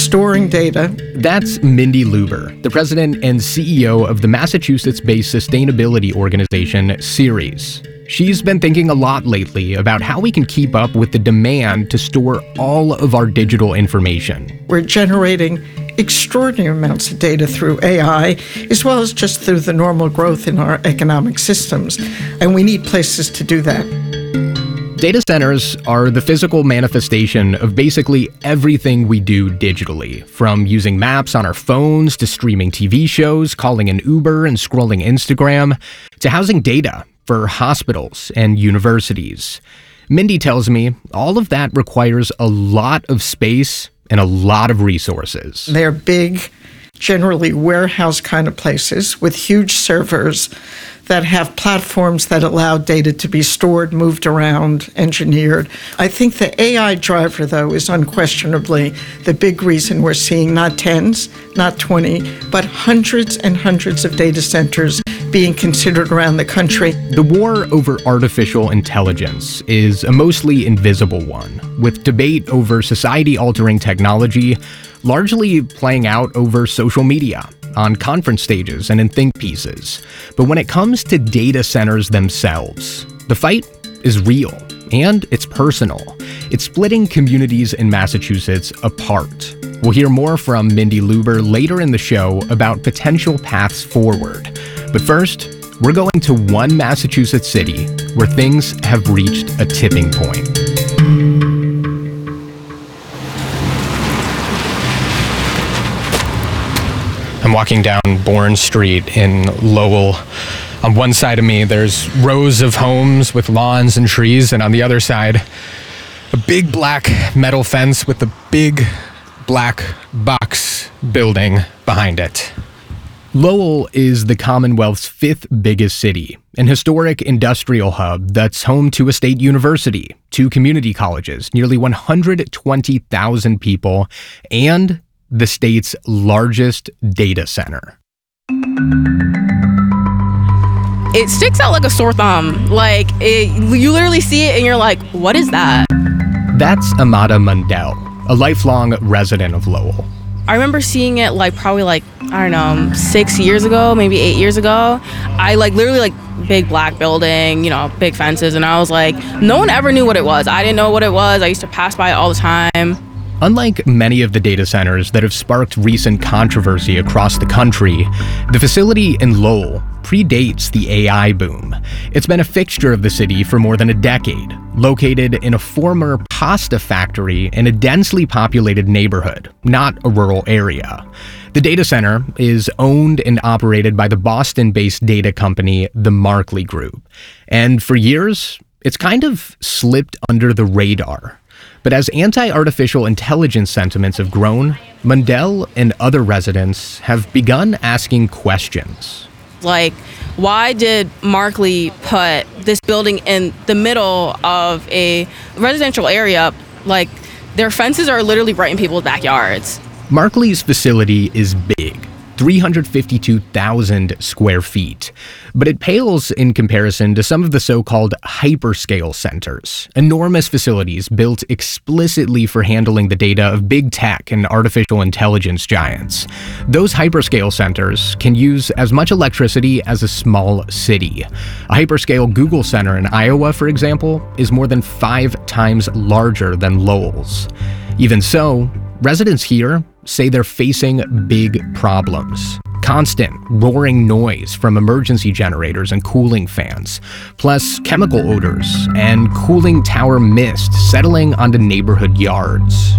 storing data. That's Mindy Luber, the president and CEO of the Massachusetts-based sustainability organization, Ceres. She's been thinking a lot lately about how we can keep up with the demand to store all of our digital information. We're generating extraordinary amounts of data through AI, as well as just through the normal growth in our economic systems, and we need places to do that. Data centers are the physical manifestation of basically everything we do digitally, from using maps on our phones to streaming TV shows, calling an Uber, and scrolling Instagram, to housing data for hospitals and universities. Mindy tells me all of that requires a lot of space and a lot of resources. They're big, generally warehouse kind of places with huge servers that have platforms that allow data to be stored, moved around, engineered. I think the AI driver, though, is unquestionably the big reason we're seeing not tens, not 20, but hundreds and hundreds of data centers being considered around the country. The war over artificial intelligence is a mostly invisible one, with debate over society-altering technology largely playing out over social media, on conference stages and in think pieces. But when it comes to data centers themselves, the fight is real and it's personal. It's splitting communities in Massachusetts apart. We'll hear more from Mindy Luber later in the show about potential paths forward. But first, we're going to one Massachusetts city where things have reached a tipping point. I'm walking down Bourne Street in Lowell. On one side of me, there's rows of homes with lawns and trees, and on the other side, a big black metal fence with a big black box building behind it. Lowell is the Commonwealth's fifth biggest city, an historic industrial hub that's home to a state university, 2 community colleges, nearly 120,000 people, and the state's largest data center. It sticks out like a sore thumb. You literally see it and you're like, what is that? That's Amada Mundell, a lifelong resident of Lowell. I remember seeing it probably 6 years ago, maybe 8 years ago. I literally big black building, big fences. And I was like, no one ever knew what it was. I didn't know what it was. I used to pass by it all the time. Unlike many of the data centers that have sparked recent controversy across the country, the facility in Lowell predates the AI boom. It's been a fixture of the city for more than a decade, located in a former pasta factory in a densely populated neighborhood, not a rural area. The data center is owned and operated by the Boston-based data company, the Markley Group. And for years, it's kind of slipped under the radar. But as anti-artificial intelligence sentiments have grown, Mundell and other residents have begun asking questions. Why did Markley put this building in the middle of a residential area? Their fences are literally right in people's backyards. Markley's facility is big, 352,000 square feet, but it pales in comparison to some of the so-called hyperscale centers, enormous facilities built explicitly for handling the data of big tech and artificial intelligence giants. Those hyperscale centers can use as much electricity as a small city. A hyperscale Google Center in Iowa, for example, is more than 5 times larger than Lowell's. Even so, residents here say they're facing big problems. Constant roaring noise from emergency generators and cooling fans, plus chemical odors and cooling tower mist settling onto neighborhood yards.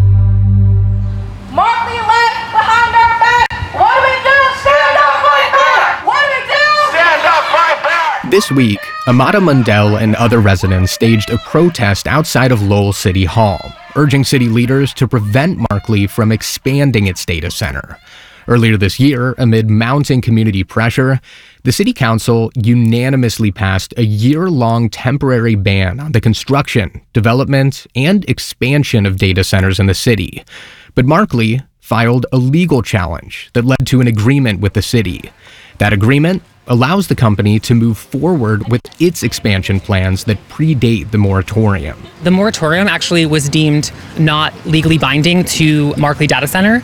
Markley left behind our back! What do we do? Stand up, fight back! What do we do? Stand up, fight back! This week, Amada Mundell and other residents staged a protest outside of Lowell City Hall, urging city leaders to prevent Markley from expanding its data center. Earlier this year, amid mounting community pressure, the city council unanimously passed a year-long temporary ban on the construction, development, and expansion of data centers in the city. But Markley filed a legal challenge that led to an agreement with the city. That agreement allows the company to move forward with its expansion plans that predate the moratorium. The moratorium actually was deemed not legally binding to Markley Data Center,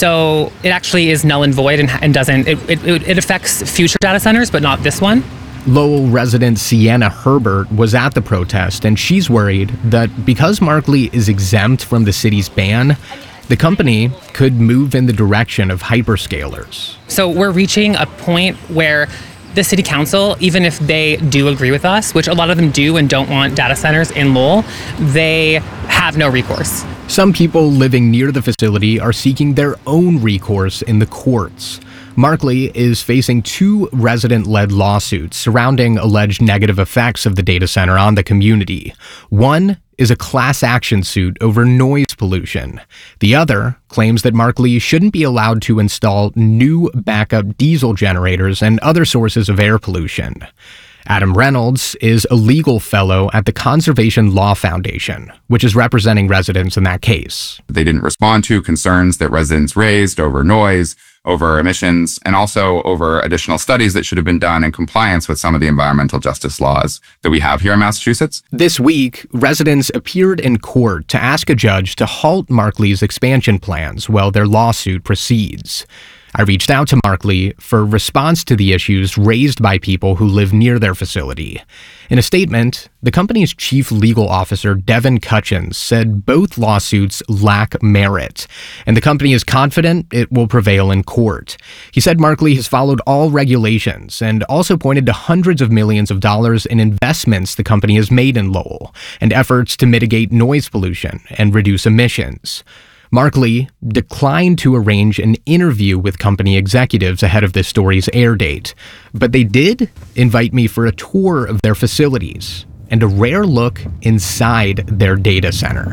so it actually is null and void and doesn't, it affects future data centers, but not this one. Lowell resident Sienna Herbert was at the protest, and she's worried that because Markley is exempt from the city's ban, the company could move in the direction of hyperscalers. So we're reaching a point where the city council, even if they do agree with us, which a lot of them do and don't want data centers in Lowell, they have no recourse. Some people living near the facility are seeking their own recourse in the courts. Markley is facing 2 resident-led lawsuits surrounding alleged negative effects of the data center on the community. One is a class action suit over noise pollution. The other claims that Markley shouldn't be allowed to install new backup diesel generators and other sources of air pollution. Adam Reynolds is a legal fellow at the Conservation Law Foundation, which is representing residents in that case. They didn't respond to concerns that residents raised over noise, over emissions, and also over additional studies that should have been done in compliance with some of the environmental justice laws that we have here in Massachusetts. This week, residents appeared in court to ask a judge to halt Markley's expansion plans while their lawsuit proceeds. I reached out to Markley for a response to the issues raised by people who live near their facility. In a statement, the company's chief legal officer, Devin Cutchins, said both lawsuits lack merit, and the company is confident it will prevail in court. He said Markley has followed all regulations and also pointed to hundreds of millions of dollars in investments the company has made in Lowell and efforts to mitigate noise pollution and reduce emissions. Markley declined to arrange an interview with company executives ahead of this story's air date, but they did invite me for a tour of their facilities and a rare look inside their data center.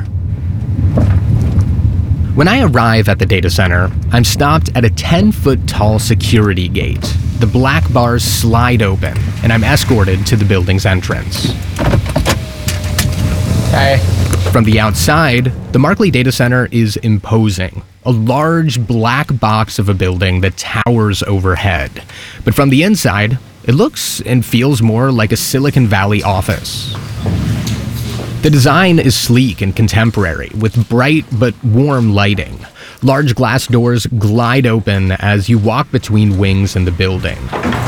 When I arrive at the data center, I'm stopped at a 10-foot-tall security gate. The black bars slide open, and I'm escorted to the building's entrance. Hey. From the outside, the Markley Data Center is imposing, a large black box of a building that towers overhead. But from the inside, it looks and feels more like a Silicon Valley office. The design is sleek and contemporary, with bright but warm lighting. Large glass doors glide open as you walk between wings in the building.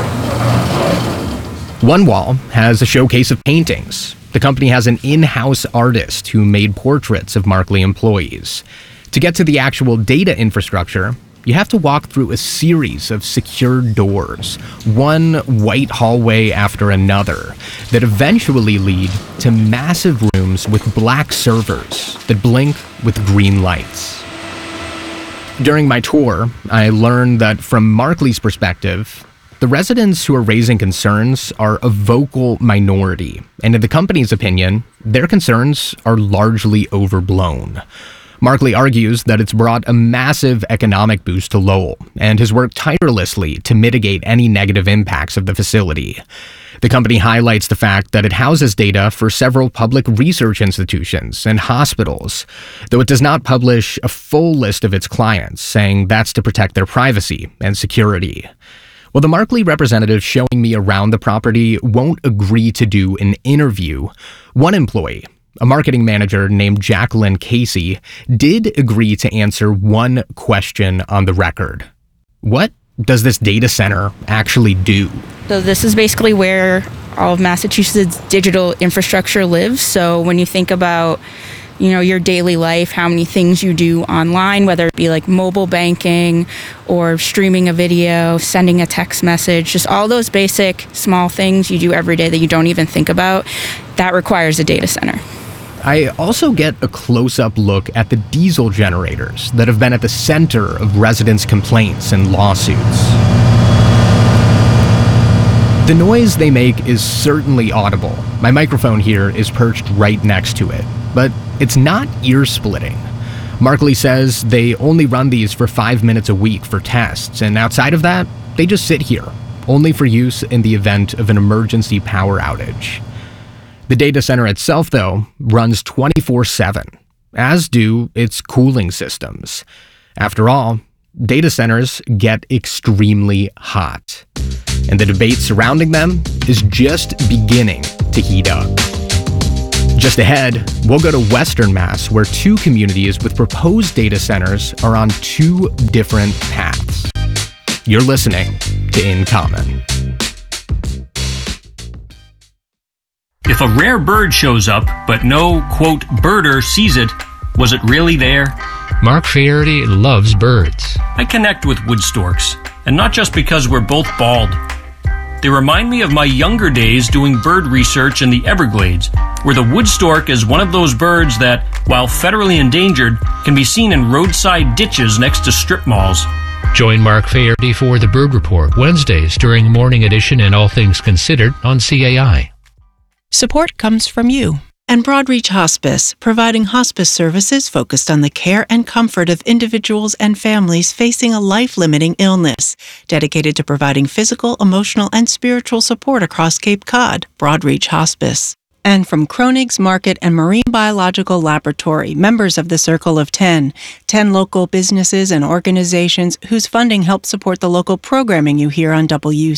One wall has a showcase of paintings. The company has an in-house artist who made portraits of Markley employees. To get to the actual data infrastructure, you have to walk through a series of secured doors, one white hallway after another, that eventually lead to massive rooms with black servers that blink with green lights. During my tour, I learned that from Markley's perspective, the residents who are raising concerns are a vocal minority, and in the company's opinion, their concerns are largely overblown. Markley argues that it's brought a massive economic boost to Lowell and has worked tirelessly to mitigate any negative impacts of the facility. The company highlights the fact that it houses data for several public research institutions and hospitals, though it does not publish a full list of its clients, saying that's to protect their privacy and security. Well, the Markley representative showing me around the property won't agree to do an interview. One employee, a marketing manager named Jacqueline Casey, did agree to answer one question on the record. What does this data center actually do? So this is basically where all of Massachusetts' digital infrastructure lives. So when you think about your daily life, how many things you do online, whether it be like mobile banking or streaming a video, sending a text message, just all those basic small things you do every day that you don't even think about, that requires a data center. I also get a close-up look at the diesel generators that have been at the center of residents' complaints and lawsuits. The noise they make is certainly audible. My microphone here is perched right next to it, but it's not ear-splitting. Markley says they only run these for 5 minutes a week for tests, and outside of that, they just sit here, only for use in the event of an emergency power outage. The data center itself, though, runs 24/7, as do its cooling systems. After all, data centers get extremely hot. and the debate surrounding them is just beginning to heat up. Just ahead, we'll go to Western Mass, where two communities with proposed data centers are on two different paths. You're listening to In Common. If a rare bird shows up, but no, quote, birder sees it, was it really there? Mark Fierity loves birds. I connect with wood storks, and not just because we're both bald. They remind me of my younger days doing bird research in the Everglades, where the wood stork is one of those birds that, while federally endangered, can be seen in roadside ditches next to strip malls. Join Mark Fierity for the Bird Report Wednesdays during Morning Edition and All Things Considered on CAI. Support comes from you and Broadreach Hospice, providing hospice services focused on the care and comfort of individuals and families facing a life-limiting illness, dedicated to providing physical, emotional, and spiritual support across Cape Cod. Broadreach Hospice. And from Kronig's Market and Marine Biological Laboratory, members of the Circle of 10, 10 local businesses and organizations whose funding helps support the local programming you hear on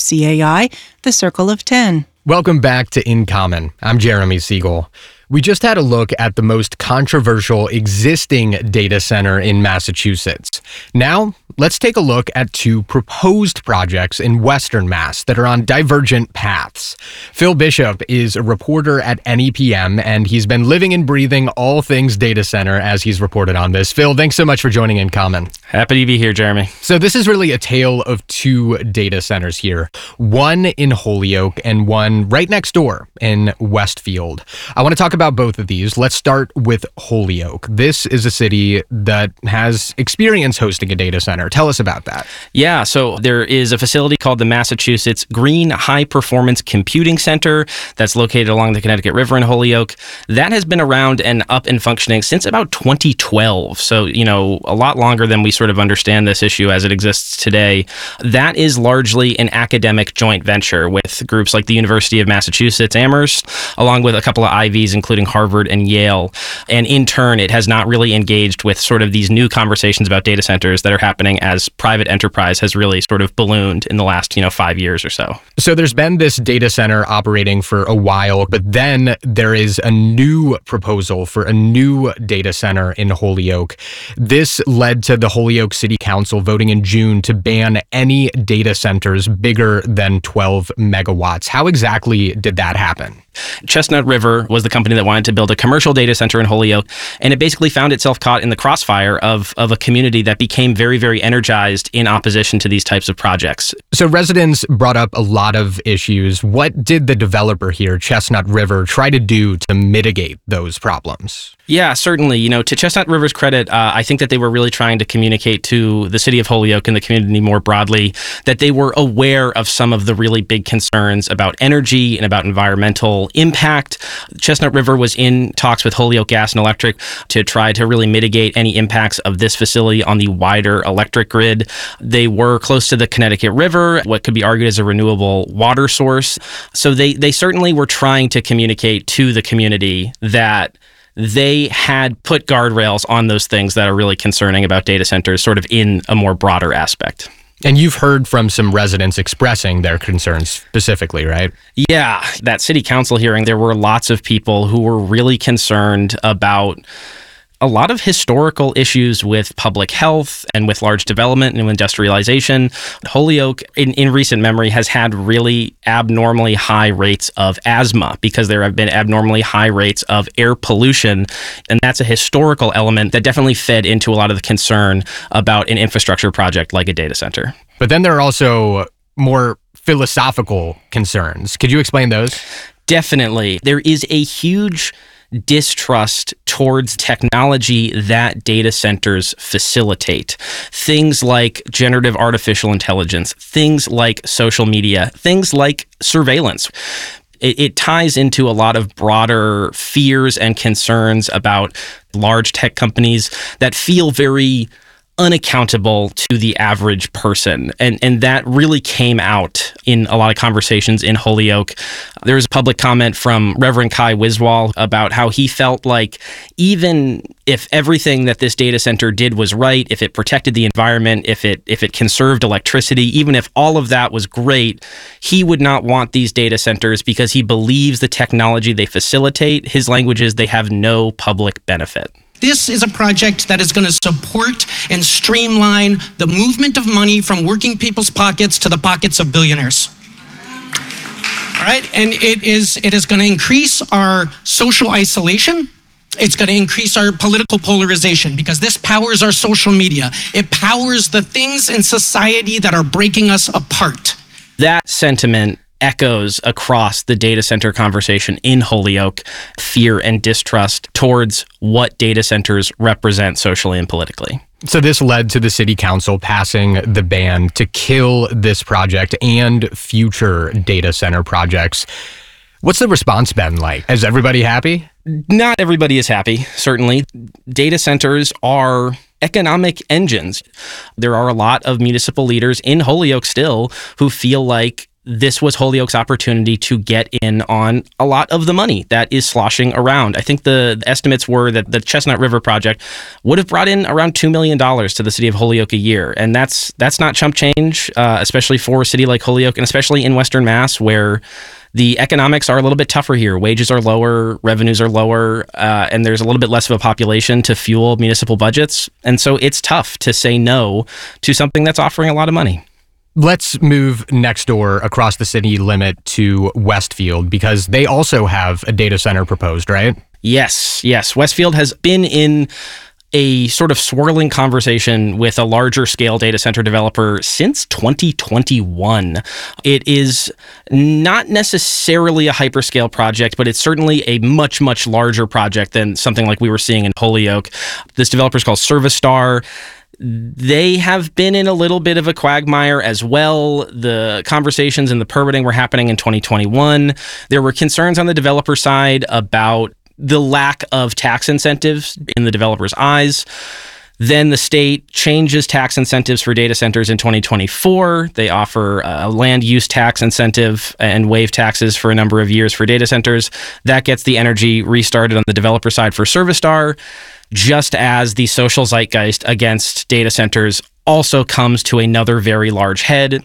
WCAI, the Circle of 10. Welcome back to In Common. I'm Jeremy Siegel. We just had a look at the most controversial existing data center in Massachusetts. Now, let's take a look at two proposed projects in Western Mass that are on divergent paths. Phil Bishop is a reporter at NEPM, and he's been living and breathing all things data center as he's reported on this. Phil, thanks so much for joining In Common. Happy to be here, Jeremy. So this is really a tale of two data centers here, one in Holyoke and one right next door in Westfield. I want to talk about both of these. Let's start with Holyoke. This is a city that has experience hosting a data center. Tell us about that. Yeah, so there is a facility called the Massachusetts Green High Performance Computing Center that's located along the Connecticut River in Holyoke. That has been around and up and functioning since about 2012. So, a lot longer than we sort of understand this issue as it exists today. That is largely an academic joint venture with groups like the University of Massachusetts Amherst, along with a couple of Ivies, including Harvard and Yale. And in turn, it has not really engaged with sort of these new conversations about data centers that are happening as private enterprise has really sort of ballooned in the last, 5 years or so. So there's been this data center operating for a while, but then there is a new proposal for a new data center in Holyoke. This led to the Holyoke City Council voting in June to ban any data centers bigger than 12 megawatts. How exactly did that happen? Chestnut River was the company that wanted to build a commercial data center in Holyoke, and it basically found itself caught in the crossfire of a community that became very, very energized in opposition to these types of projects. So residents brought up a lot of issues. What did the developer here, Chestnut River, try to do to mitigate those problems? Yeah, certainly. To Chestnut River's credit, I think that they were really trying to communicate to the city of Holyoke and the community more broadly that they were aware of some of the really big concerns about energy and about environmental impact. Chestnut River was in talks with Holyoke Gas and Electric to try to really mitigate any impacts of this facility on the wider electric grid. They were close to the Connecticut River, what could be argued as a renewable water source. So they certainly were trying to communicate to the community that they had put guardrails on those things that are really concerning about data centers, sort of in a more broader aspect. And you've heard from some residents expressing their concerns specifically, right? Yeah, that city council hearing, there were lots of people who were really concerned about a lot of historical issues with public health and with large development and industrialization. Holyoke, in recent memory, has had really abnormally high rates of asthma because there have been abnormally high rates of air pollution. And that's a historical element that definitely fed into a lot of the concern about an infrastructure project like a data center. But then there are also more philosophical concerns. Could you explain those? Definitely. There is a huge distrust towards technology that data centers facilitate. Things like generative artificial intelligence, things like social media, things like surveillance. It ties into a lot of broader fears and concerns about large tech companies that feel very unaccountable to the average person. And that really came out in a lot of conversations in Holyoke. There was a public comment from Reverend Kai Wiswall about how he felt like even if everything that this data center did was right, if it protected the environment, if it conserved electricity, even if all of that was great, he would not want these data centers because he believes the technology they facilitate, his language is, they have no public benefit. This is a project that is going to support and streamline the movement of money from working people's pockets to the pockets of billionaires. All right, and it is going to increase our social isolation. It's going to increase our political polarization because this powers our social media. It powers the things in society that are breaking us apart. That sentiment echoes across the data center conversation in Holyoke, fear and distrust towards what data centers represent socially and politically. So this led to the city council passing the ban to kill this project and future data center projects. What's the response been like? Is everybody happy? Not everybody is happy, certainly. Data centers are economic engines. There are a lot of municipal leaders in Holyoke still who feel like this was Holyoke's opportunity to get in on a lot of the money that is sloshing around. I think the estimates were that the Chestnut River project would have brought in around $2 million to the city of Holyoke a year. And that's not chump change, especially for a city like Holyoke, and especially in Western Mass, where the economics are a little bit tougher here. Wages are lower, revenues are lower, and there's a little bit less of a population to fuel municipal budgets. And so it's tough to say no to something that's offering a lot of money. Let's move next door across the city limit to Westfield because they also have a data center proposed, right? Yes. Westfield has been in a sort of swirling conversation with a larger scale data center developer since 2021. It is not necessarily a hyperscale project, but it's certainly a much, much larger project than something like we were seeing in Holyoke. This developer is called Service-Star. They have been in a little bit of a quagmire as well. The conversations and the permitting were happening in 2021. There were concerns on the developer side about the lack of tax incentives in the developer's eyes. Then the state changes tax incentives for data centers in 2024. They offer a land use tax incentive and waive taxes for a number of years for data centers. That gets the energy restarted on the developer side for Service-Star, just as the social zeitgeist against data centers also comes to another very large head.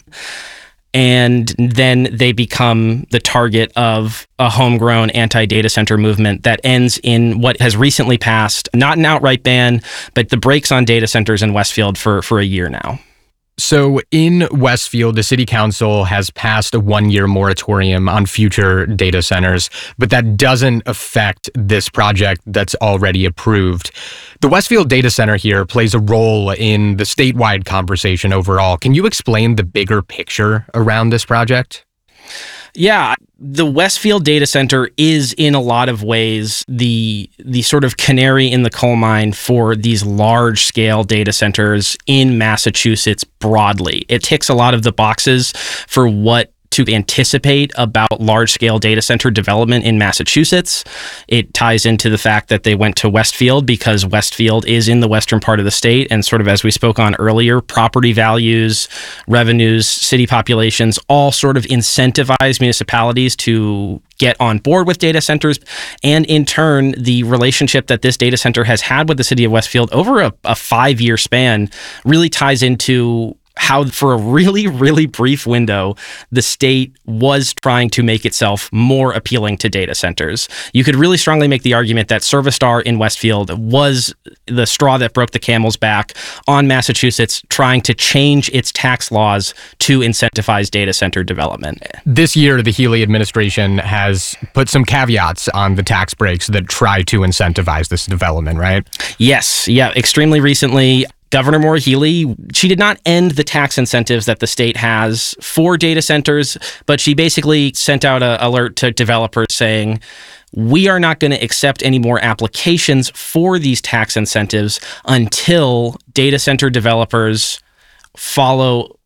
And then they become the target of a homegrown anti-data center movement that ends in what has recently passed, not an outright ban, but the brakes on data centers in Westfield for a year now. So in Westfield, the city council has passed a 1-year moratorium on future data centers, but that doesn't affect this project that's already approved. The Westfield data center here plays a role in the statewide conversation overall. Can you explain the bigger picture around this project? Yeah, the Westfield data center is in a lot of ways the sort of canary in the coal mine for these large scale data centers in Massachusetts broadly. It ticks a lot of the boxes for what to anticipate about large-scale data center development in Massachusetts. It ties into the fact that they went to Westfield because Westfield is in the western part of the state, and sort of as we spoke on earlier, property values, revenues, city populations all sort of incentivize municipalities to get on board with data centers. And in turn, the relationship that this data center has had with the city of Westfield over a 5-year span really ties into how for a really, really brief window, the state was trying to make itself more appealing to data centers. You could really strongly make the argument that Service-Star in Westfield was the straw that broke the camel's back on Massachusetts trying to change its tax laws to incentivize data center development. This year, the Healey administration has put some caveats on the tax breaks that try to incentivize this development, right? Yes. Yeah. Extremely recently, Governor Maura Healey, she did not end the tax incentives that the state has for data centers, but she basically sent out an alert to developers saying, we are not going to accept any more applications for these tax incentives until data center developers follow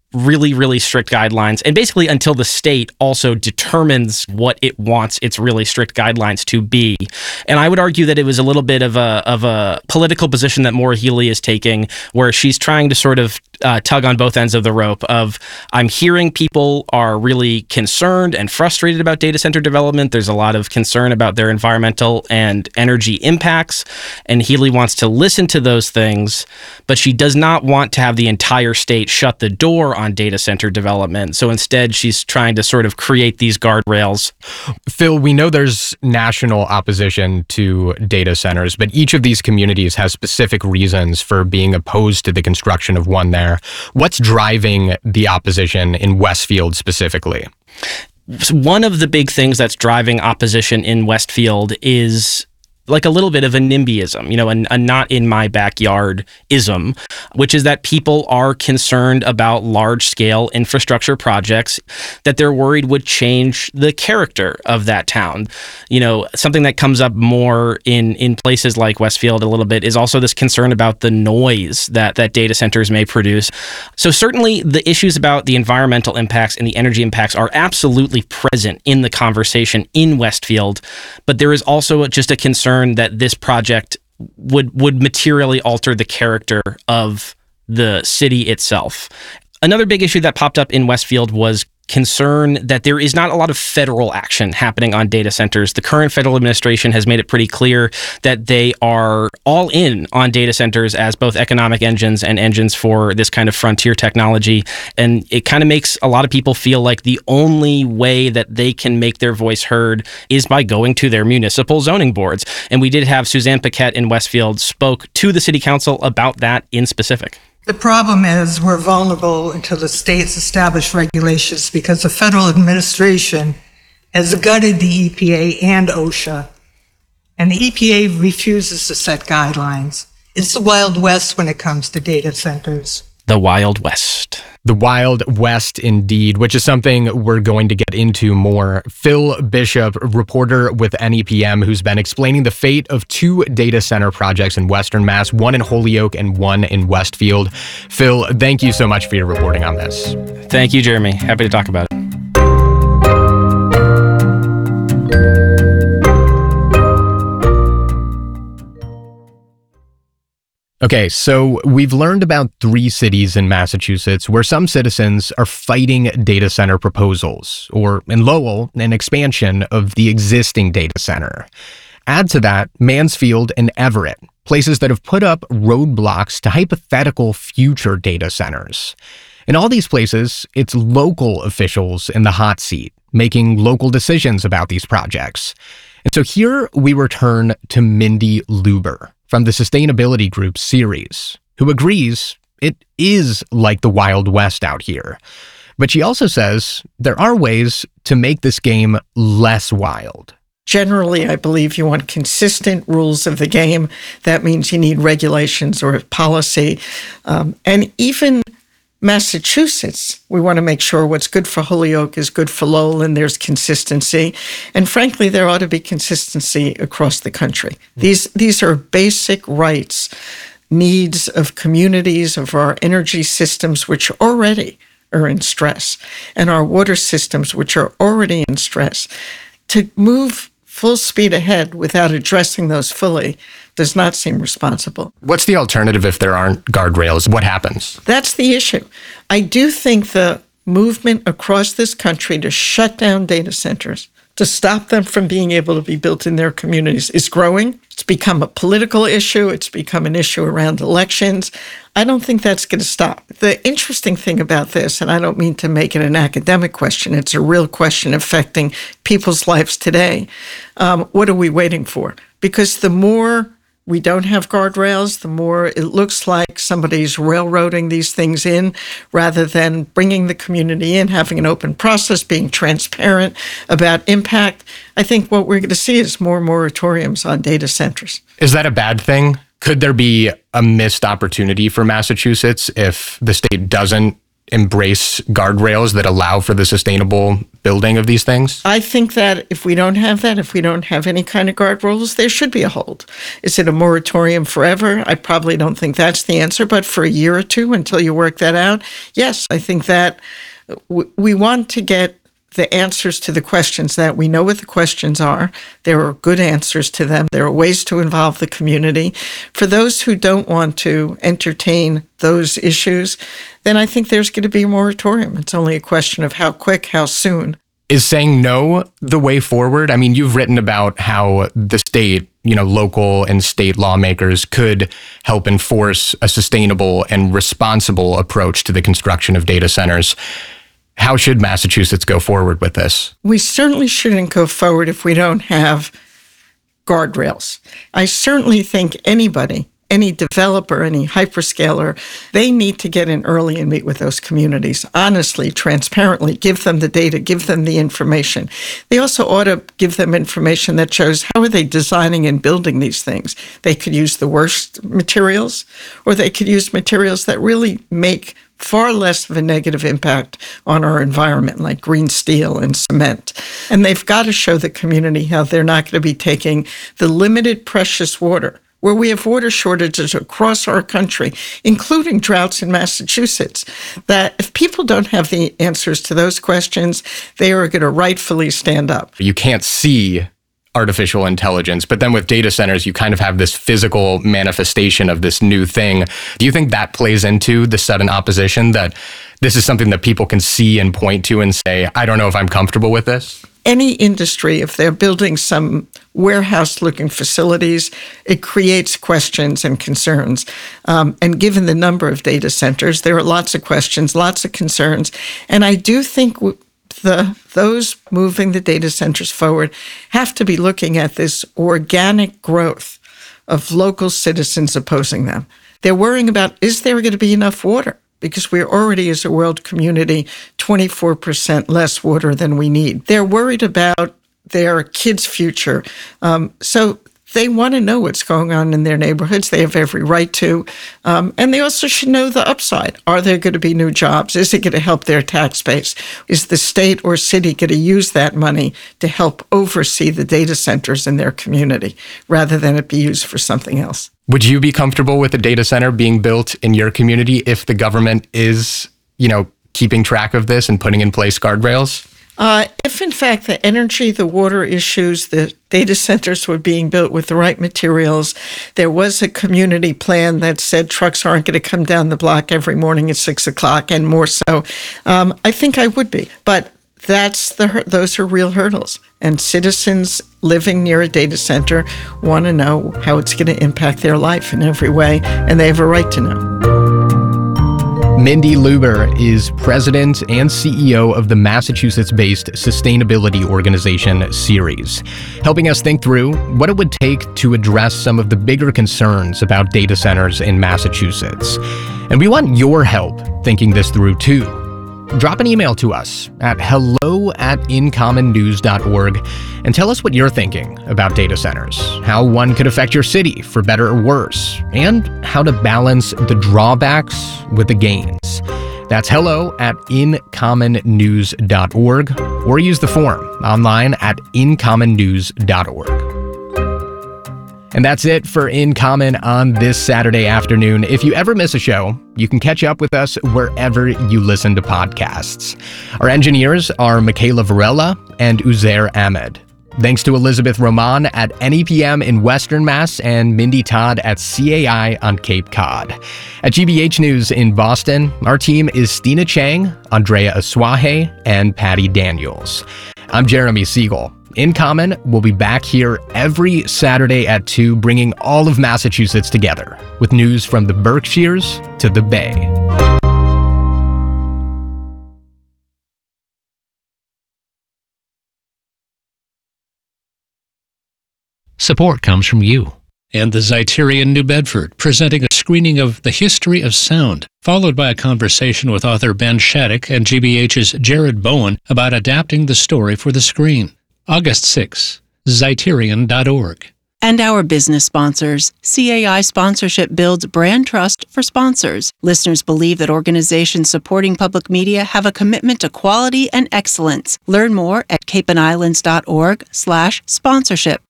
really, really strict guidelines, and basically until the state also determines what it wants its really strict guidelines to be. And I would argue that it was a little bit of a political position that Maura Healey is taking, where she's trying to sort of tug on both ends of the rope of, I'm hearing people are really concerned and frustrated about data center development. There's a lot of concern about their environmental and energy impacts, and Healey wants to listen to those things, but she does not want to have the entire state shut the door on data center development. So instead, she's trying to sort of create these guardrails. Phil, we know there's national opposition to data centers, but each of these communities has specific reasons for being opposed to the construction of one there. What's driving the opposition in Westfield specifically? One of the big things that's driving opposition in Westfield is like a little bit of a NIMBYism, a not in my backyard ism, which is that people are concerned about large scale infrastructure projects that they're worried would change the character of that town. Something that comes up more in places like Westfield a little bit is also this concern about the noise that data centers may produce. So certainly the issues about the environmental impacts and the energy impacts are absolutely present in the conversation in Westfield, but there is also just a concern that this project would materially alter the character of the city itself. Another big issue that popped up in Westfield was concern that there is not a lot of federal action happening on data centers. The current federal administration has made it pretty clear that they are all in on data centers as both economic engines and engines for this kind of frontier technology. And it kind of makes a lot of people feel like the only way that they can make their voice heard is by going to their municipal zoning boards. And we did have Suzanne Paquette in Westfield spoke to the city council about that in specific. The problem is we're vulnerable until the states establish regulations because the federal administration has gutted the EPA and OSHA, and the EPA refuses to set guidelines. It's the Wild West when it comes to data centers. The Wild West. The Wild West, indeed, which is something we're going to get into more. Phil Bishop, reporter with NEPM, who's been explaining the fate of two data center projects in Western Mass, one in Holyoke and one in Westfield. Phil, thank you so much for your reporting on this. Thank you, Jeremy. Happy to talk about it. Okay, so we've learned about 3 cities in Massachusetts where some citizens are fighting data center proposals, or in Lowell, an expansion of the existing data center. Add to that Mansfield and Everett, places that have put up roadblocks to hypothetical future data centers. In all these places, it's local officials in the hot seat, making local decisions about these projects. And so here we return to Mindy Luber from the Sustainability Group series, who agrees it is like the Wild West out here. But she also says there are ways to make this game less wild. Generally, I believe you want consistent rules of the game. That means you need regulations or policy. And even Massachusetts, we want to make sure what's good for Holyoke is good for Lowell, and there's consistency. And frankly, there ought to be consistency across the country. These are basic rights, needs of communities, of our energy systems, which already are in stress, and our water systems, which are already in stress. To move full speed ahead without addressing those fully does not seem responsible. What's the alternative if there aren't guardrails? What happens? That's the issue. I do think the movement across this country to shut down data centers, to stop them from being able to be built in their communities, is growing. It's become a political issue. It's become an issue around elections. I don't think that's going to stop. The interesting thing about this, and I don't mean to make it an academic question, it's a real question affecting people's lives today. What are we waiting for? Because the more we don't have guardrails, the more it looks like somebody's railroading these things in rather than bringing the community in, having an open process, being transparent about impact. I think what we're going to see is more moratoriums on data centers. Is that a bad thing? Could there be a missed opportunity for Massachusetts if the state doesn't embrace guardrails that allow for the sustainable building of these things? I think that if we don't have that, if we don't have any kind of guardrails, there should be a hold. Is it a moratorium forever? I probably don't think that's the answer, but for a year or two until you work that out, yes, I think that we want to get the answers to the questions that we know what the questions are. There are good answers to them. There are ways to involve the community. For those who don't want to entertain those issues, then I think there's going to be a moratorium. It's only a question of how quick, how soon. Is saying no the way forward? I mean, you've written about how the state, local and state lawmakers could help enforce a sustainable and responsible approach to the construction of data centers. How should Massachusetts go forward with this? We certainly shouldn't go forward if we don't have guardrails. I certainly think anybody, any developer, any hyperscaler, they need to get in early and meet with those communities. Honestly, transparently, give them the data, give them the information. They also ought to give them information that shows how are they designing and building these things. They could use the worst materials, or they could use materials that really make far less of a negative impact on our environment, like green steel and cement. And they've got to show the community how they're not going to be taking the limited precious water, where we have water shortages across our country, including droughts in Massachusetts, that if people don't have the answers to those questions, they are going to rightfully stand up. You can't see artificial intelligence, but then with data centers, you kind of have this physical manifestation of this new thing. Do you think that plays into the sudden opposition, that this is something that people can see and point to and say, I don't know if I'm comfortable with this? Any industry, if they're building some warehouse-looking facilities, it creates questions and concerns. And given the number of data centers, there are lots of questions, lots of concerns. And I do think those moving the data centers forward have to be looking at this organic growth of local citizens opposing them. They're worrying about, is there going to be enough water? Because we're already, as a world community, 24% less water than we need. They're worried about their kids' future. So they want to know what's going on in their neighborhoods. They have every right to. And they also should know the upside. Are there going to be new jobs? Is it going to help their tax base? Is the state or city going to use that money to help oversee the data centers in their community rather than it be used for something else? Would you be comfortable with a data center being built in your community if the government is, keeping track of this and putting in place guardrails? If, in fact, the energy, the water issues, the data centers were being built with the right materials, there was a community plan that said trucks aren't going to come down the block every morning at 6 o'clock and more so, I think I would be. But those are real hurdles. And citizens living near a data center want to know how it's going to impact their life in every way, and they have a right to know. Mindy Luber is president and CEO of the Massachusetts-based sustainability organization Ceres, helping us think through what it would take to address some of the bigger concerns about data centers in Massachusetts. And we want your help thinking this through too. Drop an email to us at hello@incommonnews.org and tell us what you're thinking about data centers, how one could affect your city for better or worse, and how to balance the drawbacks with the gains. That's hello@incommonnews.org, or use the form online at incommonnews.org. And that's it for In Common on this Saturday afternoon. If you ever miss a show, you can catch up with us wherever you listen to podcasts. Our engineers are Michaela Varela and Uzair Ahmed. Thanks to Elizabeth Roman at NEPM in Western Mass and Mindy Todd at CAI on Cape Cod. At GBH News in Boston, our team is Stina Chang, Andrea Aswahe, and Patty Daniels. I'm Jeremy Siegel. In Common will be back here every Saturday at 2, bringing all of Massachusetts together with news from the Berkshires to the Bay. Support comes from you and the Zeiterion New Bedford, presenting a screening of The History of Sound, followed by a conversation with author Ben Shattuck and GBH's Jared Bowen about adapting the story for the screen. August 6, Zeiterion.org. And our business sponsors. CAI sponsorship builds brand trust for sponsors. Listeners believe that organizations supporting public media have a commitment to quality and excellence. Learn more at capeandislands.org/sponsorship.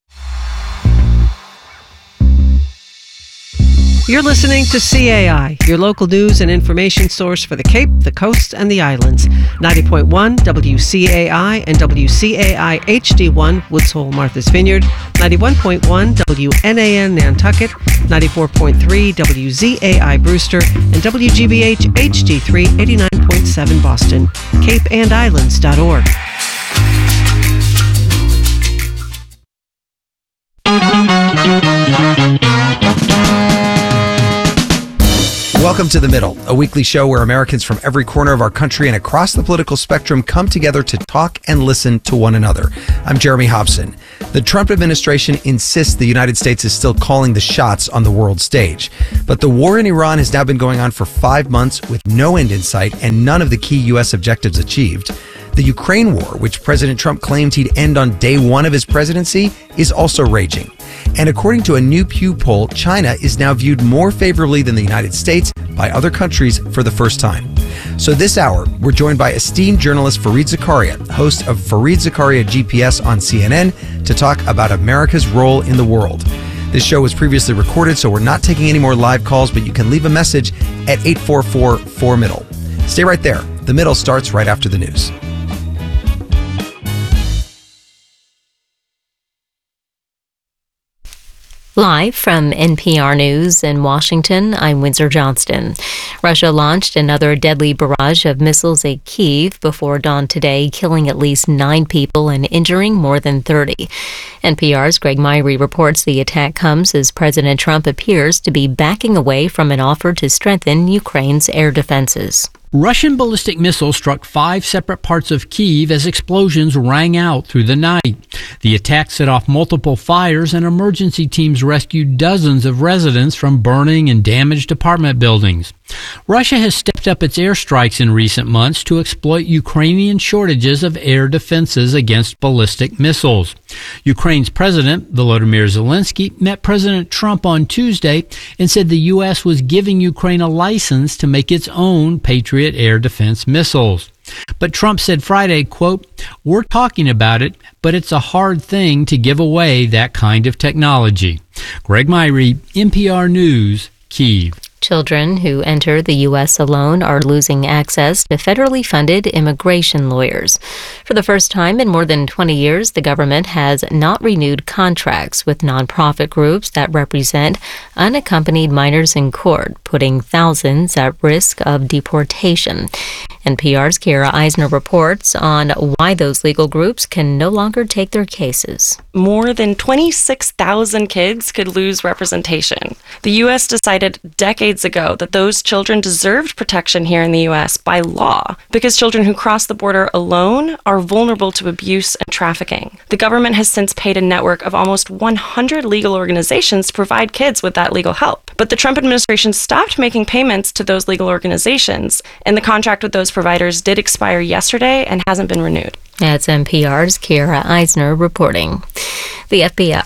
You're listening to CAI, your local news and information source for the Cape, the Coast, and the Islands. 90.1 WCAI and WCAI HD1 Woods Hole, Martha's Vineyard. 91.1 WNAN Nantucket. 94.3 WZAI Brewster. And WGBH HD3 89.7 Boston. CapeandIslands.org. Welcome to The Middle, a weekly show where Americans from every corner of our country and across the political spectrum come together to talk and listen to one another. I'm Jeremy Hobson. The Trump administration insists the United States is still calling the shots on the world stage. But the war in Iran has now been going on for 5 months with no end in sight and none of the key U.S. objectives achieved. The Ukraine war, which President Trump claimed he'd end on day one of his presidency, is also raging. And according to a new Pew poll, China is now viewed more favorably than the United States by other countries for the first time. So this hour, we're joined by esteemed journalist Fareed Zakaria, host of Fareed Zakaria GPS on CNN, to talk about America's role in the world. This show was previously recorded, so we're not taking any more live calls, but you can leave a message at 844-4MIDDLE. Stay right there. The Middle starts right after the news. Live from NPR News in Washington, I'm Windsor Johnston. Russia launched another deadly barrage of missiles at Kyiv before dawn today, killing at least 9 people and injuring more than 30. NPR's Greg Myrie reports the attack comes as President Trump appears to be backing away from an offer to strengthen Ukraine's air defenses. Russian ballistic missiles struck 5 separate parts of Kyiv as explosions rang out through the night. The attack set off multiple fires and emergency teams rescued dozens of residents from burning and damaged apartment buildings. Russia has stepped up its airstrikes in recent months to exploit Ukrainian shortages of air defenses against ballistic missiles. Ukraine's President, Volodymyr Zelensky, met President Trump on Tuesday and said the U.S. was giving Ukraine a license to make its own Patriot air defense missiles. But Trump said Friday, quote, "We're talking about it, but it's a hard thing to give away that kind of technology." Greg Myrie, NPR News, Kyiv. Children who enter the U.S. alone are losing access to federally funded immigration lawyers. For the first time in more than 20 years, the government has not renewed contracts with nonprofit groups that represent unaccompanied minors in court, putting thousands at risk of deportation. NPR's Kara Eisner reports on why those legal groups can no longer take their cases. More than 26,000 kids could lose representation. The U.S. decided decades ago that those children deserved protection here in the U.S. by law because children who cross the border alone are vulnerable to abuse and trafficking. The government has since paid a network of almost 100 legal organizations to provide kids with that legal help. But the Trump administration stopped making payments to those legal organizations, and the contract with those providers did expire yesterday and hasn't been renewed. That's NPR's Kara Eisner reporting. The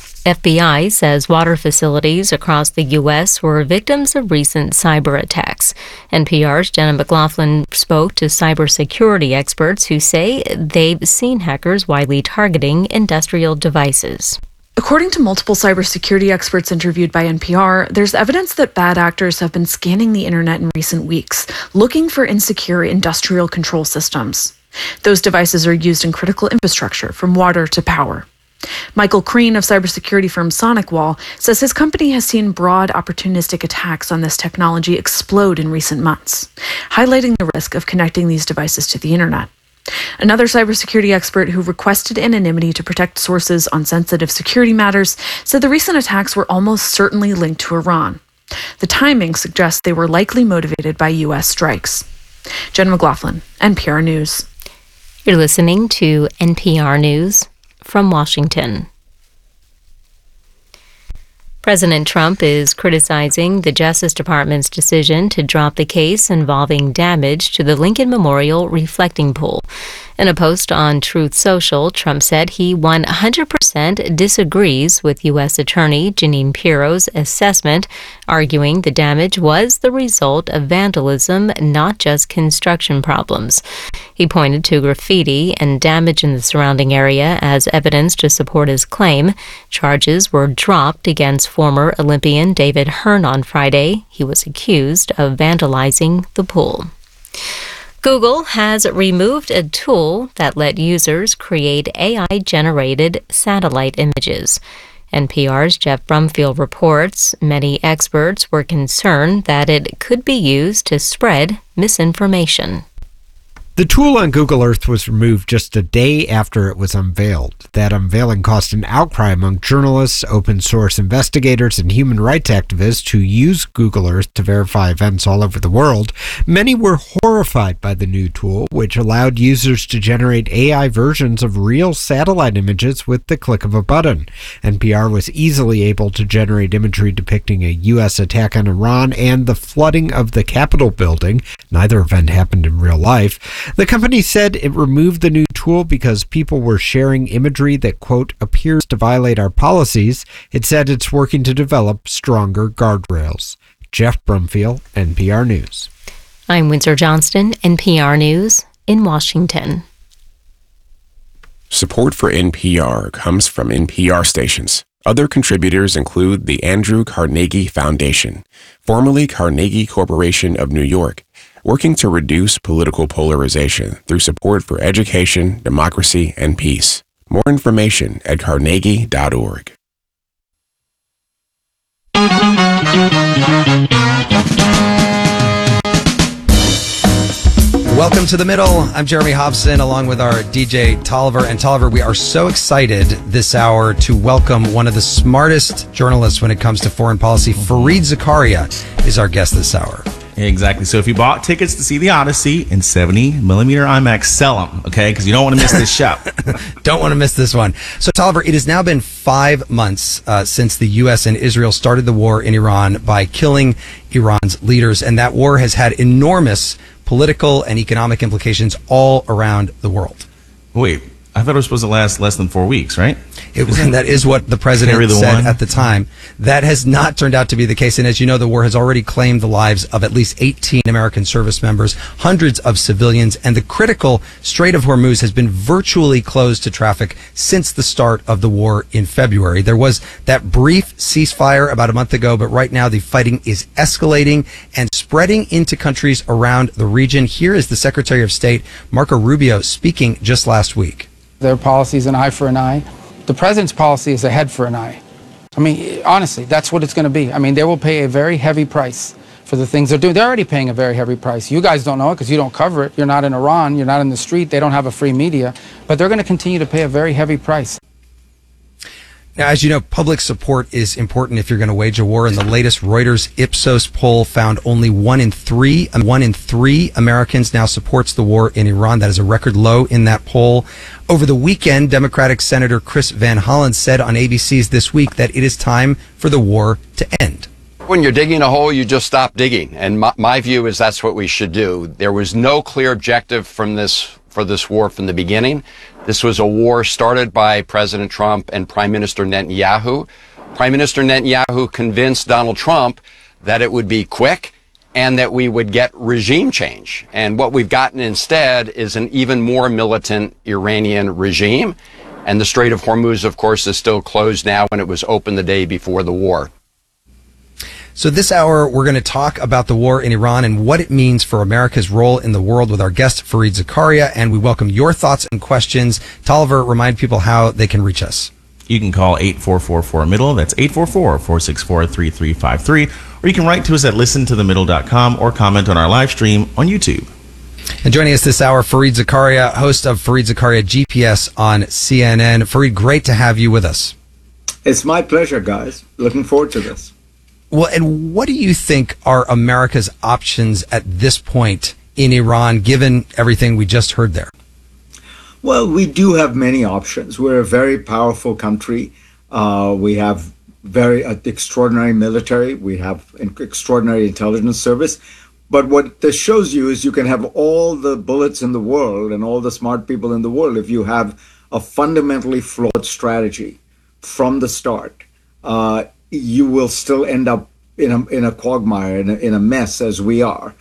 FBI says water facilities across the U.S. were victims of recent cyber attacks. NPR's Jenna McLaughlin spoke to cybersecurity experts who say they've seen hackers widely targeting industrial devices. According to multiple cybersecurity experts interviewed by NPR, there's evidence that bad actors have been scanning the internet in recent weeks, looking for insecure industrial control systems. Those devices are used in critical infrastructure, from water to power. Michael Crean of cybersecurity firm SonicWall says his company has seen broad opportunistic attacks on this technology explode in recent months, highlighting the risk of connecting these devices to the internet. Another cybersecurity expert who requested anonymity to protect sources on sensitive security matters said the recent attacks were almost certainly linked to Iran. The timing suggests they were likely motivated by U.S. strikes. Jen McLaughlin, NPR News. You're listening to NPR News from Washington. President Trump is criticizing the Justice Department's decision to drop the case involving damage to the Lincoln Memorial reflecting pool. In a post on Truth Social, Trump said he 100% disagrees with U.S. Attorney Jeanine Pirro's assessment, arguing the damage was the result of vandalism, not just construction problems. He pointed to graffiti and damage in the surrounding area as evidence to support his claim. Charges were dropped against former Olympian David Hearn on Friday. He was accused of vandalizing the pool. Google has removed a tool that let users create AI-generated satellite images. NPR's Jeff Brumfield reports many experts were concerned that it could be used to spread misinformation. The tool on Google Earth was removed just a day after it was unveiled. That unveiling caused an outcry among journalists, open source investigators, and human rights activists who use Google Earth to verify events all over the world. Many were horrified by the new tool, which allowed users to generate AI versions of real satellite images with the click of a button. NPR was easily able to generate imagery depicting a U.S. attack on Iran and the flooding of the Capitol building. Neither event happened in real life. The company said it removed the new tool because people were sharing imagery that, quote, appears to violate our policies. It said it's working to develop stronger guardrails. Jeff Brumfield, NPR News. I'm Windsor Johnston, NPR News in Washington. Support for NPR comes from NPR stations. Other contributors include the Andrew Carnegie Foundation, formerly Carnegie Corporation of New York, working to reduce political polarization through support for education, democracy, and peace. More information at carnegie.org. Welcome to The Middle. I'm Jeremy Hobson, along with our DJ Tolliver. And Tolliver, we are so excited this hour to welcome one of the smartest journalists when it comes to foreign policy. Fareed Zakaria is our guest this hour. Exactly. So if you bought tickets to see The Odyssey in 70mm IMAX, sell them, okay? Because you don't want to miss this show. Don't want to miss this one. So, Tolliver, it has now been 5 months since the U.S. and Israel started the war in Iran by killing Iran's leaders, and that war has had enormous political and economic implications all around the world. Wait, I thought it was supposed to last less than 4 weeks, right? That is what the president said at the time. That has not turned out to be the case. And as you know, the war has already claimed the lives of at least 18 American service members, hundreds of civilians, and the critical Strait of Hormuz has been virtually closed to traffic since the start of the war in February. There was that brief ceasefire about a month ago, but right now the fighting is escalating and spreading into countries around the region. Here is the Secretary of State, Marco Rubio, speaking just last week. Their policy is an eye for an eye. The president's policy is a head for an eye. I mean, honestly, that's what it's going to be. I mean, they will pay a very heavy price for the things they're doing. They're already paying a very heavy price. You guys don't know it because you don't cover it. You're not in Iran. You're not in the street. They don't have a free media. But they're going to continue to pay a very heavy price. Now, as you know, public support is important if you're going to wage a war. And the latest Reuters Ipsos poll found only 1 in 3 Americans now supports the war in Iran. That is a record low in that poll. Over the weekend, Democratic Senator Chris Van Hollen said on ABC's This Week that it is time for the war to end. When you're digging a hole, you just stop digging. And my view is that's what we should do. There was no clear objective for this war from the beginning. This was a war started by President Trump and Prime Minister Netanyahu. Prime Minister Netanyahu convinced Donald Trump that it would be quick and that we would get regime change. And what we've gotten instead is an even more militant Iranian regime. And the Strait of Hormuz, of course, is still closed now when it was open the day before the war. So this hour, we're going to talk about the war in Iran and what it means for America's role in the world with our guest, Fareed Zakaria, and we welcome your thoughts and questions. Tolliver, remind people how they can reach us. You can call 844-4MIDDLE, that's 844-464-3353, or you can write to us at listentothemiddle.com or comment on our live stream on YouTube. And joining us this hour, Fareed Zakaria, host of Fareed Zakaria GPS on CNN. Fareed, great to have you with us. It's my pleasure, guys. Looking forward to this. Well, and what do you think are America's options at this point in Iran, given everything we just heard there? Well, we do have many options. We're a very powerful country. We have very extraordinary military. We have an extraordinary intelligence service. But what this shows you is you can have all the bullets in the world and all the smart people in the world. If you have a fundamentally flawed strategy from the start, you will still end up in a quagmire, in a mess, as we are.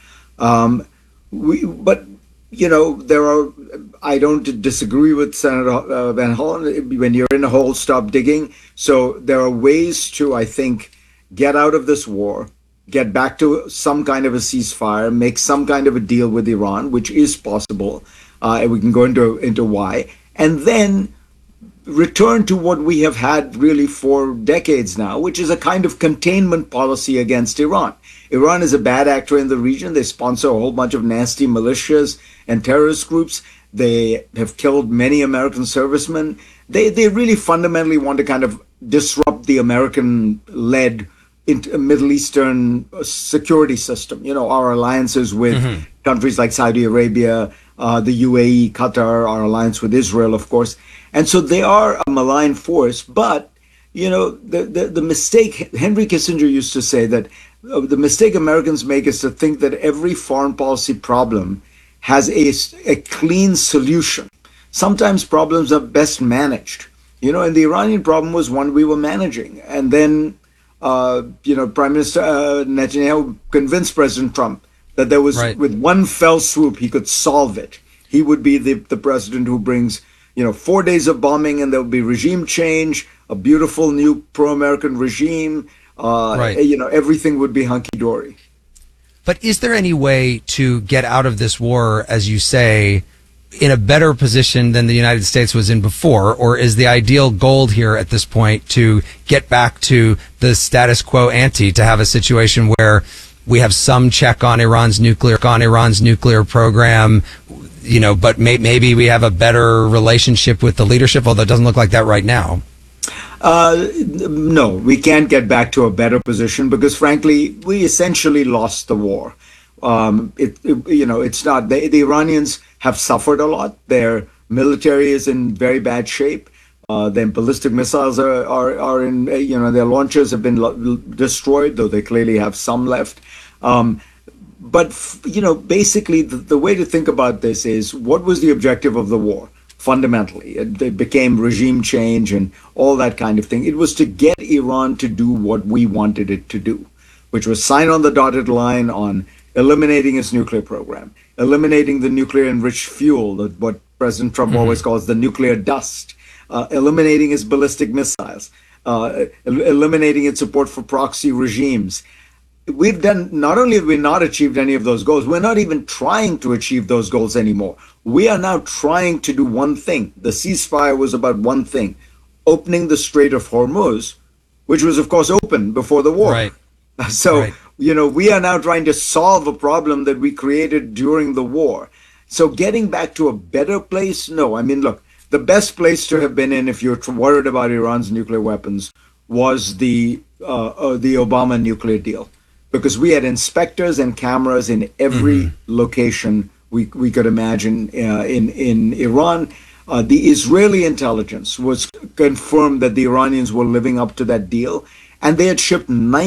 But you know, I don't disagree with Senator Van Hollen. When you're in a hole, stop digging. So there are ways to, I think, get out of this war, get back to some kind of a ceasefire, make some kind of a deal with Iran, which is possible. And we can go into why. And then return to what we have had really for decades now, which is a kind of containment policy against Iran. Iran is a bad actor in the region. They sponsor a whole bunch of nasty militias and terrorist groups. They have killed many American servicemen. They really fundamentally want to kind of disrupt the American-led Middle Eastern security system. You know, our alliances with countries like Saudi Arabia, the UAE, Qatar, our alliance with Israel, of course. And so they are a malign force. But, you know, the mistake, Henry Kissinger used to say that the mistake Americans make is to think that every foreign policy problem has a clean solution. Sometimes problems are best managed. You know, and the Iranian problem was one we were managing. And then, you know, Prime Minister Netanyahu convinced President Trump that there was, with one fell swoop, he could solve it. He would be the president who brings, you know, 4 days of bombing and there will be regime change, a beautiful new pro-American regime. You know, everything would be hunky-dory. But is there any way to get out of this war, as you say, in a better position than the United States was in before? Or is the ideal goal here at this point to get back to the status quo ante, to have a situation where we have some check on Iran's nuclear program, you know, but maybe we have a better relationship with the leadership, although it doesn't look like that right now? No, we can't get back to a better position because, frankly, we essentially lost the war. You know, it's not, the Iranians have suffered a lot. Their military is in very bad shape. Their ballistic missiles are in, you know, their launchers have been destroyed, though they clearly have some left. But, you know, basically the way to think about this is, what was the objective of the war? Fundamentally, it became regime change and all that kind of thing. It was to get Iran to do what we wanted it to do, which was sign on the dotted line on eliminating its nuclear program, eliminating the nuclear enriched fuel, what President Trump always calls the nuclear dust, eliminating its ballistic missiles, eliminating its support for proxy regimes. We've done, not only have we not achieved any of those goals, we're not even trying to achieve those goals anymore. We are now trying to do one thing. The ceasefire was about one thing, opening the Strait of Hormuz, which was, of course, open before the war. So, you know, we are now trying to solve a problem that we created during the war. So getting back to a better place, no. I mean, look, the best place to have been in, if you're worried about Iran's nuclear weapons, was the Obama nuclear deal. Because we had inspectors and cameras in every location we could imagine in Iran. The Israeli intelligence was confirmed that the Iranians were living up to that deal, and they had shipped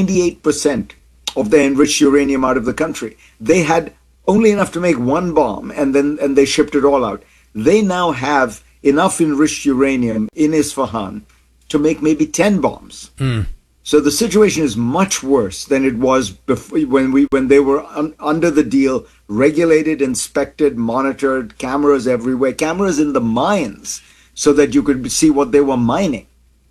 98% of the enriched uranium out of the country. They had only enough to make one bomb, and they shipped it all out. They now have enough enriched uranium in Isfahan to make maybe 10 bombs. So the situation is much worse than it was before, when they were under the deal, regulated, inspected, monitored, cameras everywhere, cameras in the mines, so that you could see what they were mining.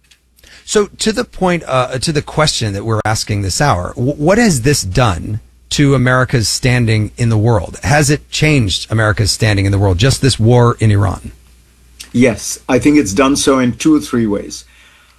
So to the point, to the question that we're asking this hour, what has this done to America's standing in the world? Has it changed America's standing in the world, just this war in Iran? Yes, I think it's done so in 2 or 3 ways.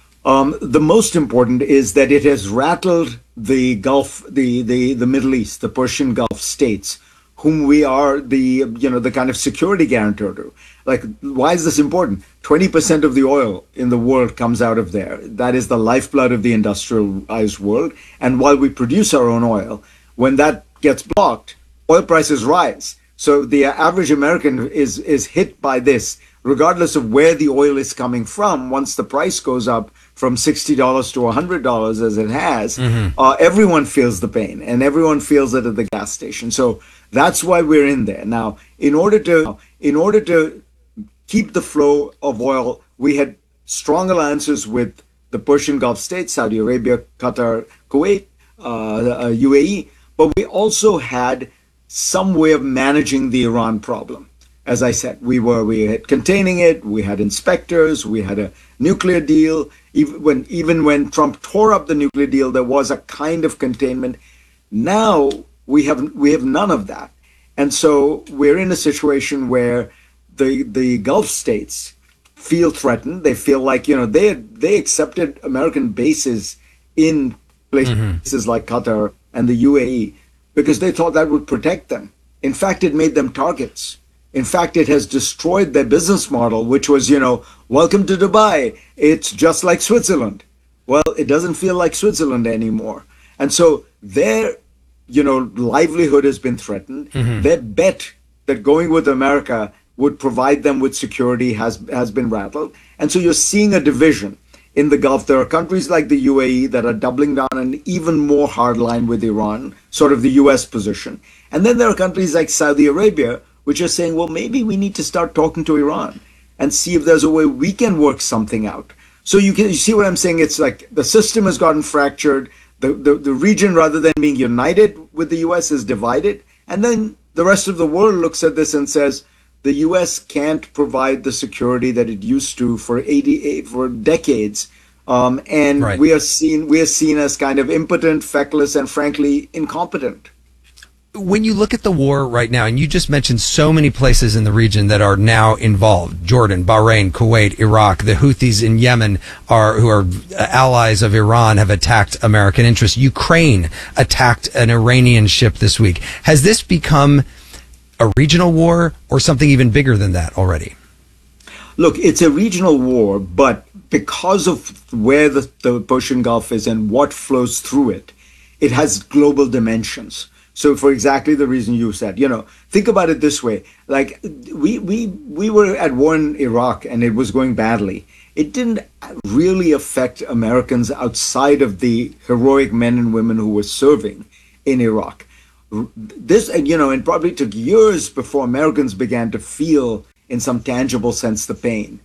The most important is that it has rattled the Gulf, the Middle East, the Persian Gulf states, whom we are the kind of security guarantor to. Like, why is this important? 20% of the oil in the world comes out of there. That is the lifeblood of the industrialized world. And while we produce our own oil, when that gets blocked, oil prices rise. So the average American is hit by this, regardless of where the oil is coming from. Once the price goes up from $60 to $100 as it has, everyone feels the pain, and everyone feels it at the gas station. So that's why we're in there. Now, in order to keep the flow of oil, we had strong alliances with the Persian Gulf states, Saudi Arabia, Qatar, Kuwait, UAE, but we also had some way of managing the Iran problem. As I said, we had containing it, we had inspectors, we had a nuclear deal. Even when Trump tore up the nuclear deal, there was a kind of containment. Now we have none of that. And so we're in a situation where the Gulf states feel threatened. They feel like, they accepted American bases in places like Qatar and the UAE because they thought that would protect them. In fact, it made them targets. In fact, it has destroyed their business model, which was, welcome to Dubai. It's just like Switzerland. Well, it doesn't feel like Switzerland anymore. And so their, livelihood has been threatened. Their bet that going with America would provide them with security has been rattled. And so you're seeing a division in the Gulf. There are countries like the UAE that are doubling down an even more hard line with Iran, sort of the US position. And then there are countries like Saudi Arabia, which are saying, well, maybe we need to start talking to Iran and see if there's a way we can work something out. So you see what I'm saying? It's like the system has gotten fractured. The region, rather than being united with the US, is divided. And then the rest of the world looks at this and says, the US can't provide the security that it used to for decades. And we are seen as kind of impotent, feckless, and frankly, incompetent. When you look at the war right now, and you just mentioned so many places in the region that are now involved, Jordan, Bahrain, Kuwait, Iraq, the Houthis in Yemen who are allies of Iran, have attacked American interests. Ukraine attacked an Iranian ship this week. Has this become a regional war or something even bigger than that already? Look, it's a regional war, but because of where the Persian Gulf is and what flows through it, it has global dimensions. So for exactly the reason you said, think about it this way. Like we were at war in Iraq and it was going badly. It didn't really affect Americans outside of the heroic men and women who were serving in Iraq. This, and probably took years before Americans began to feel in some tangible sense the pain.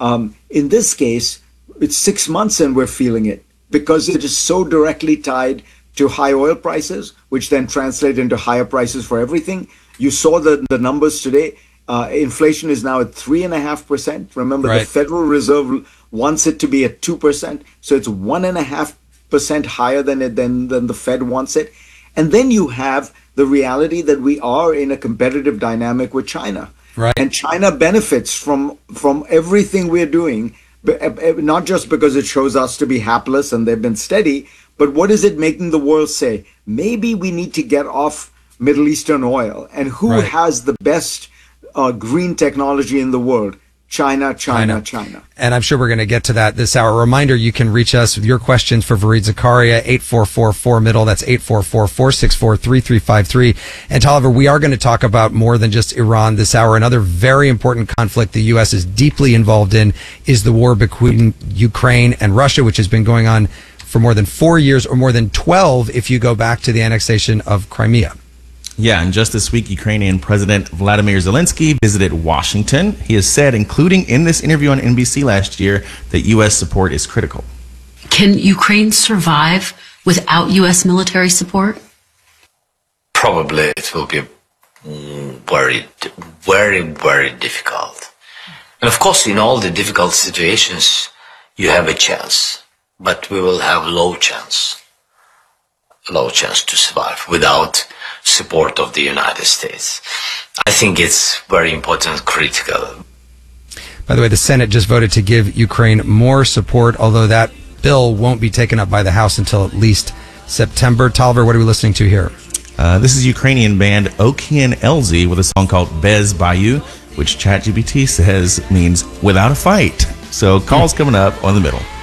In this case, it's 6 months and we're feeling it because it is so directly tied to high oil prices, which then translate into higher prices for everything. You saw the numbers today. Inflation is now at 3.5%. Remember, the Federal Reserve wants it to be at 2%. So it's 1.5% higher than the Fed wants it. And then you have the reality that we are in a competitive dynamic with China. Right. And China benefits from everything we're doing, not just because it shows us to be hapless and they've been steady, but what is it making the world say? Maybe we need to get off Middle Eastern oil. And who has the best green technology in the world? China. And I'm sure we're going to get to that this hour. Reminder, you can reach us with your questions for Fareed Zakaria, 844-4MIDDLE. That's 844-464-3353. And Tolliver, we are going to talk about more than just Iran this hour. Another very important conflict the U.S. is deeply involved in is the war between Ukraine and Russia, which has been going on for more than 4 years, or more than 12 if you go back to the annexation of Crimea. Yeah, and just this week, Ukrainian President Vladimir Zelensky visited Washington. He has said, including in this interview on NBC last year, that U.S. support is critical. Can Ukraine survive without U.S. military support? Probably it will be very, very, very difficult. And of course, in all the difficult situations, you have a chance. But we will have low chance to survive without support of the United States. I think it's very important, critical. By the way, the Senate just voted to give Ukraine more support, although that bill won't be taken up by the House until at least September. Tolliver, what are we listening to here? This is Ukrainian band Okean Elzy with a song called Bez Bayou, which ChatGPT says means without a fight. So calls coming up on The Middle.